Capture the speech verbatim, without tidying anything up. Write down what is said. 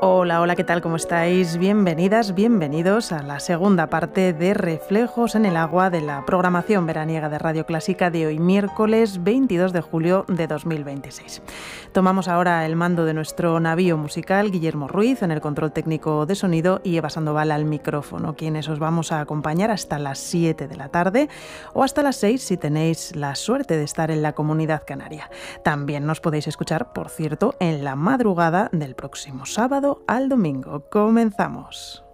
Hola, hola, ¿qué tal? ¿Cómo estáis? Bienvenidas, bienvenidos a la segunda parte de Reflejos en el Agua de la programación veraniega de Radio Clásica de hoy, miércoles veintidós de julio de dos mil veintiséis. Tomamos ahora el mando de nuestro navío musical, Guillermo Ruiz en el control técnico de sonido y Eva Sandoval al micrófono, quienes os vamos a acompañar hasta las siete de la tarde o hasta las seis si tenéis la suerte de estar en la Comunidad Canaria. También nos podéis escuchar, por cierto, en la madrugada del próximo sábado al domingo. Comenzamos.